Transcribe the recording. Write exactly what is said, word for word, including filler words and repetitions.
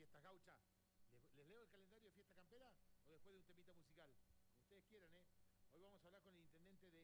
fiestas gauchas. ¿Les, ¿Les leo el calendario de fiesta campera o después de un temita musical? Como ustedes quieran, ¿eh? Hoy vamos a hablar con el intendente de